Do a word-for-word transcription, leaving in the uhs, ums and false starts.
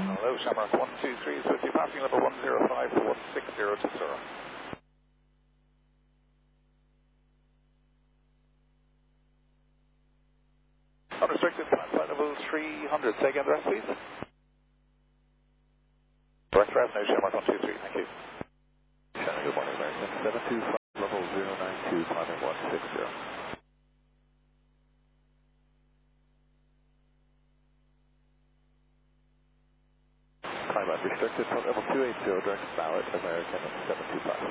Hello, Shamrock one two three, so you're passing level one zero five to one six zero to zero. Unrestricted, climb flight level three hundred. Say again the rest, please. Direct rest, no Shamrock one two three, thank you. Shannon, good morning, American. seven two five, level zero nine two, climbing one six zero. Climb unrestricted, flight level two eight zero, direct ballot, American seven two five.